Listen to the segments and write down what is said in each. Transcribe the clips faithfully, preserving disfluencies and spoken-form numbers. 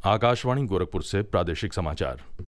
आकाशवाणी गोरखपुर से प्रादेशिक समाचार।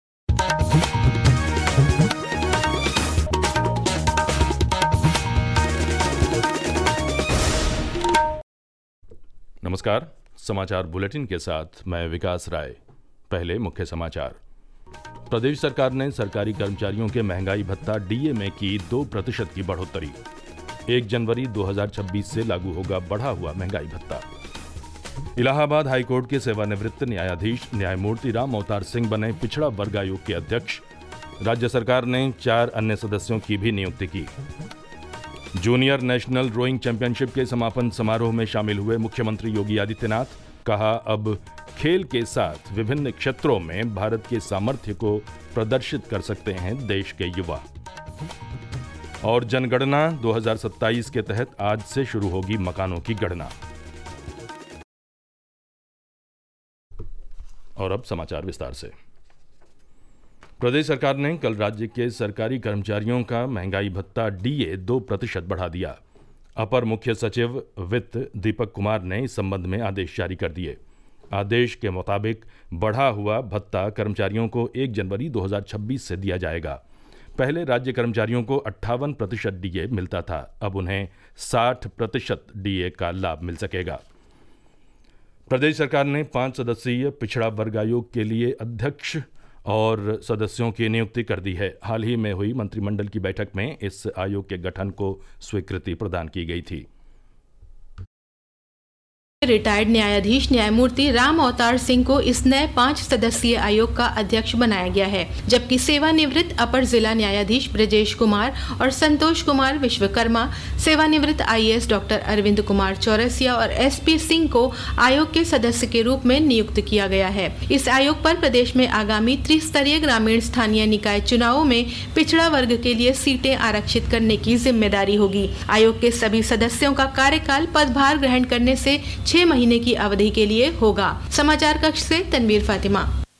नमस्कार, समाचार बुलेटिन के साथ मैं विकास राय। पहले मुख्य समाचार। प्रदेश सरकार ने सरकारी कर्मचारियों के महंगाई भत्ता डीए में की दो प्रतिशत की बढ़ोतरी। एक जनवरी दो हज़ार छब्बीस से लागू होगा बढ़ा हुआ महंगाई भत्ता। इलाहाबाद हाईकोर्ट के सेवानिवृत्त न्यायाधीश न्यायमूर्ति राम अवतार सिंह बने पिछड़ा वर्ग आयोग के अध्यक्ष। राज्य सरकार ने चार अन्य सदस्यों की भी नियुक्ति की। जूनियर नेशनल रोइंग चैंपियनशिप के समापन समारोह में शामिल हुए मुख्यमंत्री योगी आदित्यनाथ। कहा, अब खेल के साथ विभिन्न क्षेत्रों में भारत के सामर्थ्य को प्रदर्शित कर सकते हैं देश के युवा। और जनगणना दो हज़ार सत्ताईस के तहत आज से शुरू होगी मकानों की गणना। और अब समाचार विस्तार से। प्रदेश सरकार ने कल राज्य के सरकारी कर्मचारियों का महंगाई भत्ता डीए दो प्रतिशत बढ़ा दिया। अपर मुख्य सचिव वित्त दीपक कुमार ने इस संबंध में आदेश जारी कर दिए। आदेश के मुताबिक बढ़ा हुआ भत्ता कर्मचारियों को एक जनवरी दो हज़ार छब्बीस से दिया जाएगा। पहले राज्य कर्मचारियों को अट्ठावन प्रतिशत डीए मिलता था, अब उन्हें साठ प्रतिशत डीए का लाभ मिल सकेगा। प्रदेश सरकार ने पांच सदस्यीय पिछड़ा वर्ग आयोग के लिए अध्यक्ष और सदस्यों की नियुक्ति कर दी है। हाल ही में हुई मंत्रिमंडल की बैठक में इस आयोग के गठन को स्वीकृति प्रदान की गई थी। रिटायर्ड न्यायाधीश न्यायमूर्ति राम अवतार सिंह को इस नए पांच सदस्यीय आयोग का अध्यक्ष बनाया गया है, जबकि सेवानिवृत्त अपर जिला न्यायाधीश ब्रजेश कुमार और संतोष कुमार विश्वकर्मा, सेवानिवृत्त आईएएस डॉक्टर अरविंद कुमार चौरसिया और एसपी सिंह को आयोग के सदस्य के रूप में नियुक्त किया गया है। इस आयोग पर प्रदेश में आगामी त्रिस्तरीय ग्रामीण स्थानीय निकाय चुनावों में पिछड़ा वर्ग के लिए सीटें आरक्षित करने की जिम्मेदारी होगी। आयोग के सभी सदस्यों का कार्यकाल पदभार ग्रहण करने से छह महीने की अवधि के लिए होगा। समाचार कक्ष से तनवीर फातिमा।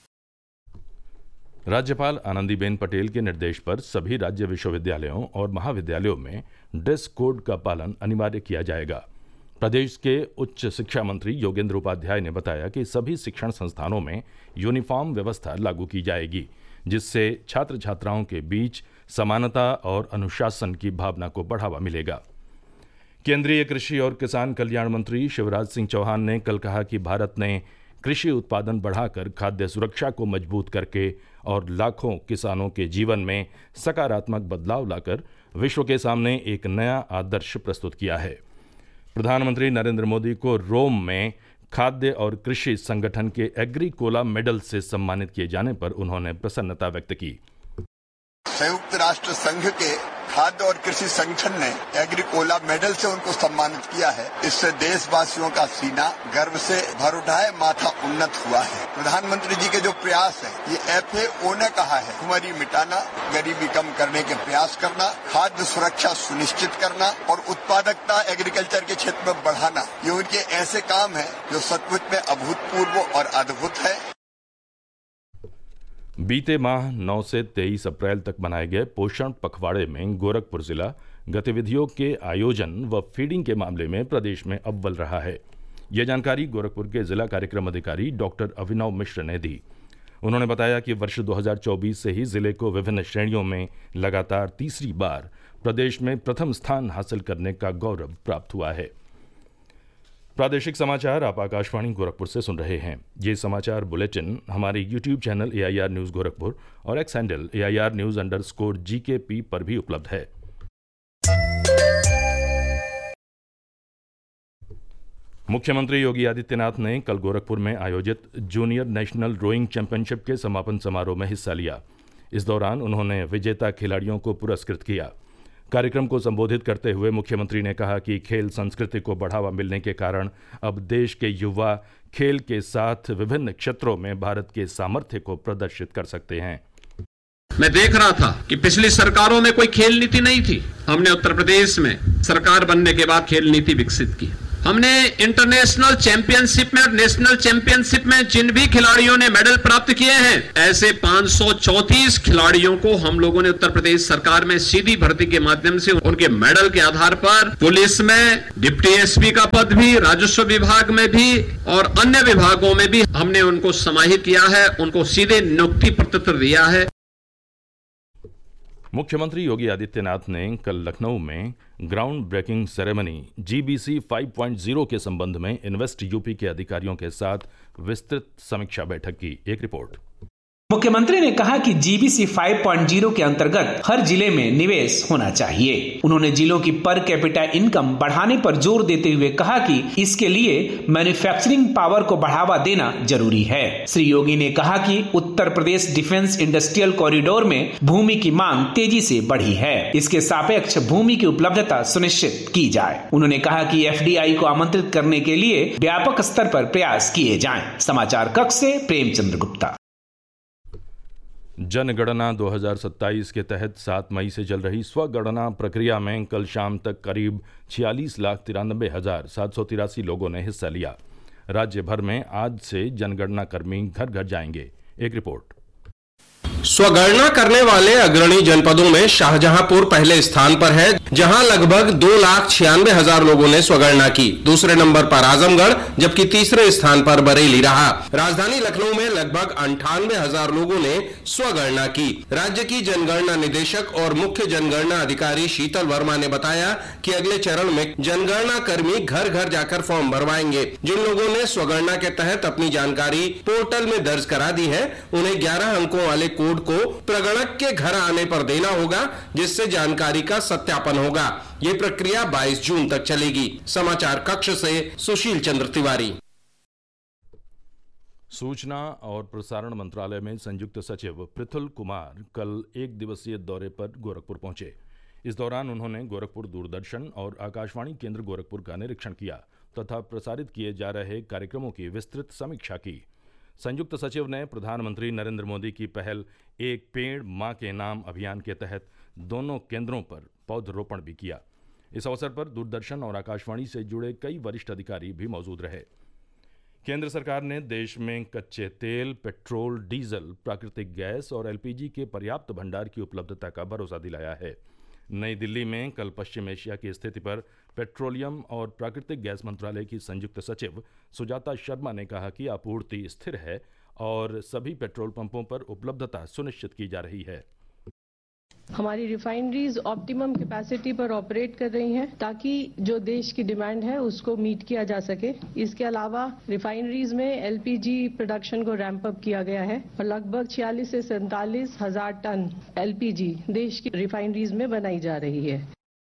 राज्यपाल आनंदीबेन पटेल के निर्देश पर सभी राज्य विश्वविद्यालयों और महाविद्यालयों में ड्रेस कोड का पालन अनिवार्य किया जाएगा। प्रदेश के उच्च शिक्षा मंत्री योगेंद्र उपाध्याय ने बताया कि सभी शिक्षण संस्थानों में यूनिफॉर्म व्यवस्था लागू की जाएगी, जिससे छात्र छात्राओं के बीच समानता और अनुशासन की भावना को बढ़ावा मिलेगा। केंद्रीय कृषि और किसान कल्याण मंत्री शिवराज सिंह चौहान ने कल कहा कि भारत ने कृषि उत्पादन बढ़ाकर खाद्य सुरक्षा को मजबूत करके और लाखों किसानों के जीवन में सकारात्मक बदलाव लाकर विश्व के सामने एक नया आदर्श प्रस्तुत किया है। प्रधानमंत्री नरेंद्र मोदी को रोम में खाद्य और कृषि संगठन के एग्रीकोला मेडल से सम्मानित किए जाने पर उन्होंने प्रसन्नता व्यक्त की। संयुक्त राष्ट्र संघ के खाद्य और कृषि संगठन ने एग्रीकोला मेडल से उनको सम्मानित किया है। इससे देशवासियों का सीना गर्व से भर उठा है, माथा उन्नत हुआ है। प्रधानमंत्री जी के जो प्रयास है, ये एफएओ ने कहा है, भुखमरी मिटाना, गरीबी कम करने के प्रयास करना, खाद्य सुरक्षा सुनिश्चित करना और उत्पादकता एग्रीकल्चर के क्षेत्र में बढ़ाना, ये उनके ऐसे काम है जो सचमुच में अभूतपूर्व और अद्भुत है। बीते माह नौ से तेईस अप्रैल तक मनाए गए पोषण पखवाड़े में गोरखपुर जिला गतिविधियों के आयोजन व फीडिंग के मामले में प्रदेश में अव्वल रहा है। ये जानकारी गोरखपुर के जिला कार्यक्रम अधिकारी डॉक्टर अभिनव मिश्र ने दी। उन्होंने बताया कि वर्ष दो हज़ार चौबीस से ही जिले को विभिन्न श्रेणियों में लगातार तीसरी बार प्रदेश में प्रथम स्थान हासिल करने का गौरव प्राप्त हुआ है। प्रादेशिक समाचार आप आकाशवाणी गोरखपुर से सुन रहे हैं। ये समाचार बुलेटिन हमारे YouTube channel A I R news Gorakhpur और x handle A I R news under score जी के पी पर भी उपलब्ध है। मुख्यमंत्री योगी आदित्यनाथ ने कल गोरखपुर में आयोजित जूनियर नेशनल रोइंग चैंपियनशिप के समापन समारोह में हिस्सा लिया। इस दौरान उन्होंने विजेता खिलाड़ियों को पुरस्कृत किया। कार्यक्रम को संबोधित करते हुए मुख्यमंत्री ने कहा कि खेल संस्कृति को बढ़ावा मिलने के कारण अब देश के युवा खेल के साथ विभिन्न क्षेत्रों में भारत के सामर्थ्य को प्रदर्शित कर सकते हैं। मैं देख रहा था कि पिछली सरकारों में कोई खेल नीति नहीं थी। हमने उत्तर प्रदेश में सरकार बनने के बाद खेल नीति विकसित की। हमने इंटरनेशनल चैंपियनशिप में और नेशनल चैंपियनशिप में जिन भी खिलाड़ियों ने मेडल प्राप्त किए हैं, ऐसे पाँच सौ चौंतीस खिलाड़ियों को हम लोगों ने उत्तर प्रदेश सरकार में सीधी भर्ती के माध्यम से उनके मेडल के आधार पर पुलिस में, डिप्टी एसपी का पद भी, राजस्व विभाग में भी और अन्य विभागों में भी हमने उनको समाहित किया है, उनको सीधे नियुक्ति पत्र दिया है। मुख्यमंत्री योगी आदित्यनाथ ने कल लखनऊ में ग्राउंड ब्रेकिंग सेरेमनी जीबीसी पाँच पॉइंट ज़ीरो के संबंध में इन्वेस्ट यूपी के अधिकारियों के साथ विस्तृत समीक्षा बैठक की। एक रिपोर्ट। मुख्यमंत्री ने कहा कि जीबीसी पाँच पॉइंट ज़ीरो के अंतर्गत हर जिले में निवेश होना चाहिए। उन्होंने जिलों की पर कैपिटा इनकम बढ़ाने पर जोर देते हुए कहा कि इसके लिए मैन्युफैक्चरिंग पावर को बढ़ावा देना जरूरी है। श्री योगी ने कहा कि Uttar Pradesh defence industrial corridor में भूमि की मांग तेजी से बढ़ी है, इसके सापेक्ष भूमि की उपलब्धता सुनिश्चित की जाए। उन्होंने कहा कि एफडीआई को आमंत्रित करने के लिए व्यापक स्तर पर प्रयास किए जाएं। समाचार कक्ष से प्रेमचंद्र गुप्ता। जनगणना दो हज़ार सत्ताईस के तहत सात मई से चल रही स्वगणना प्रक्रिया में कल शाम तक करीब छियालीस लाख तिरानबे हजार सात सौ तिरासी लोगों ने हिस्सा लिया। राज्य भर में आज से जनगणना कर्मी घर घर जाएंगे। एक रिपोर्ट। स्वगणना करने वाले अग्रणी जनपदों में शाहजहांपुर पहले स्थान पर है, जहां लगभग दो लाख छियानवे हजार लोगों ने स्वगणना की। दूसरे नंबर पर आजमगढ़, जबकि तीसरे स्थान पर बरेली रहा। राजधानी लखनऊ में लगभग अंठानवे हजार लोगों ने स्वगणना की। राज्य की जनगणना निदेशक और मुख्य जनगणना अधिकारी शीतल वर्मा ने बताया कि अगले चरण में जनगणना कर्मी घर घर जाकर फॉर्म भरवाएंगे। जिन लोगों ने स्वगणना के तहत अपनी जानकारी पोर्टल में दर्ज करा दी है, उन्हें ग्यारह अंकों वाले कोड को प्रगणक के घर आने पर देना होगा, जिससे जानकारी का सत्यापन होगा। ये प्रक्रिया बाईस जून तक चलेगी। समाचार कक्ष से सुशील चंद्र तिवारी। सूचना और प्रसारण मंत्रालय में संयुक्त सचिव पृथुल कुमार कल एक दिवसीय दौरे पर गोरखपुर पहुंचे। इस दौरान उन्होंने गोरखपुर दूरदर्शन और आकाशवाणी केंद्र गोरखपुर का निरीक्षण किया तथा प्रसारित किए जा रहे कार्यक्रमों की विस्तृत समीक्षा की। संयुक्त सचिव ने प्रधानमंत्री नरेंद्र मोदी की पहल एक पेड़ मां के नाम अभियान के तहत दोनों केंद्रों पर पौधरोपण भी किया। इस अवसर पर दूरदर्शन और आकाशवाणी से जुड़े कई वरिष्ठ अधिकारी भी मौजूद रहे। केंद्र सरकार ने देश में कच्चे तेल, पेट्रोल, डीजल, प्राकृतिक गैस और एलपीजी के पर्याप्त भंडार की उपलब्धता का भरोसा दिलाया है। नई दिल्ली में कल पश्चिम एशिया की स्थिति पर पेट्रोलियम और प्राकृतिक गैस मंत्रालय की संयुक्त सचिव सुजाता शर्मा ने कहा कि आपूर्ति स्थिर है और सभी पेट्रोल पंपों पर उपलब्धता सुनिश्चित की जा रही है। हमारी रिफाइनरीज ऑप्टिमम कैपेसिटी पर ऑपरेट कर रही हैं ताकि जो देश की डिमांड है उसको मीट किया जा सके। इसके अलावा रिफाइनरीज में एलपीजी प्रोडक्शन को रैंप अप किया गया है और लगभग छियालीस से सैंतालीस हजार टन एलपीजी देश की रिफाइनरीज में बनाई जा रही है।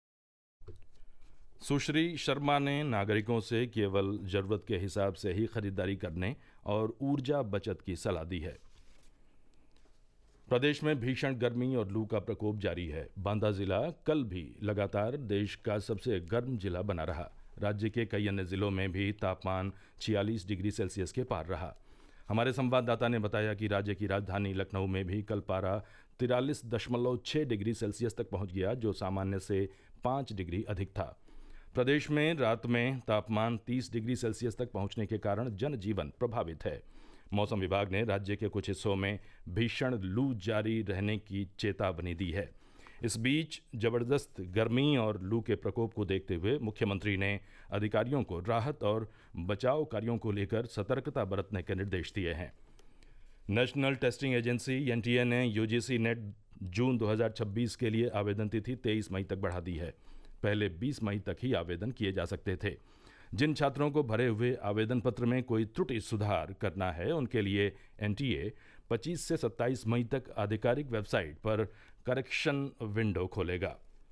सुश्री शर्मा ने नागरिकों से केवल जरूरत के हिसाब से ही खरीदारी करने और ऊर्जा बचत की सलाह दी है। प्रदेश में भीषण गर्मी और लू का प्रकोप जारी है। बांदा जिला कल भी लगातार देश का सबसे गर्म जिला बना रहा। राज्य के कई अन्य जिलों में भी तापमान छियालीस डिग्री सेल्सियस के पार रहा। हमारे संवाददाता ने बताया कि राज्य की राजधानी लखनऊ में भी कल पारा तिरालीस दशमलव छः डिग्री सेल्सियस तक पहुंच गया, जो सामान्य से पाँच डिग्री अधिक था। प्रदेश में रात में तापमान तीस डिग्री सेल्सियस तक पहुंचने के कारण जनजीवन प्रभावित है। मौसम विभाग ने राज्य के कुछ हिस्सों में भीषण लू जारी रहने की चेतावनी दी है। इस बीच जबरदस्त गर्मी और लू के प्रकोप को देखते हुए मुख्यमंत्री ने अधिकारियों को राहत और बचाव कार्यों को लेकर सतर्कता बरतने के निर्देश दिए हैं। नेशनल टेस्टिंग एजेंसी एनटीए ने यूजीसी नेट जून दो हज़ार छब्बीस के लिए आवेदन तिथि तेईस मई तक बढ़ा दी है। पहले बीस मई तक ही आवेदन किए जा सकते थे। जिन छात्रों को भरे हुए आवेदन पत्र में कोई त्रुटि सुधार करना है, उनके लिए एनटीए पच्चीस से सत्ताईस मई तक आधिकारिक वेबसाइट पर करेक्शन विंडो खोलेगा।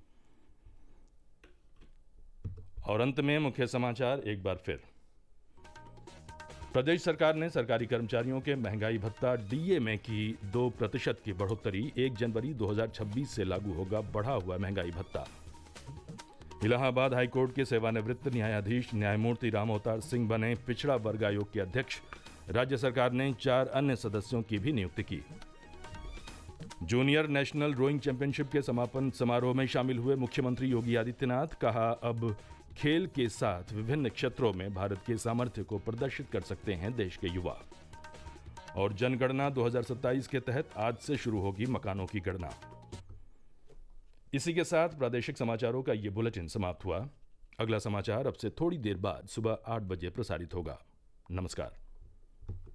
और अंत में मुख्य समाचार एक बार फिर। प्रदेश सरकार ने सरकारी कर्मचारियों के महंगाई भत्ता डीए में की दो प्रतिशत की बढ़ोतरी। एक जनवरी दो हज़ार छब्बीस से लागू होगा बढ़ा हुआ महंगाई भत्ता। इलाहाबाद हाईकोर्ट के सेवानिवृत्त न्यायाधीश न्यायमूर्ति राम अवतार सिंह बने पिछड़ा वर्ग आयोग के अध्यक्ष। राज्य सरकार ने चार अन्य सदस्यों की भी नियुक्ति की। जूनियर नेशनल रोइंग चैंपियनशिप के समापन समारोह में शामिल हुए मुख्यमंत्री योगी आदित्यनाथ। कहा, अब खेल के साथ विभिन्न क्षेत्रों में भारत के सामर्थ्य को प्रदर्शित कर सकते हैं देश के युवा। और जनगणना दो हज़ार सत्ताईस के तहत आज से शुरू होगी मकानों की गणना। इसी के साथ प्रादेशिक समाचारों का ये बुलेटिन समाप्त हुआ। अगला समाचार अब से थोड़ी देर बाद सुबह आठ बजे प्रसारित होगा। नमस्कार।